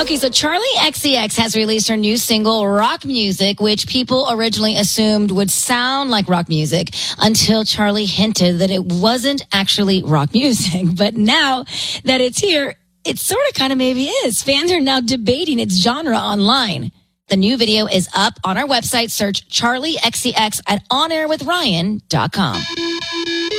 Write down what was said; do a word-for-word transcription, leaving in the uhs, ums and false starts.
Okay, so Charlie X C X has released her new single, Rock Music, which people originally assumed would sound like rock music until Charlie hinted that it wasn't actually rock music. But now that it's here, it sort of kind of maybe is. Fans are now debating its genre online. The new video is up on our website. Search Charlie X C X at on air with ryan dot com.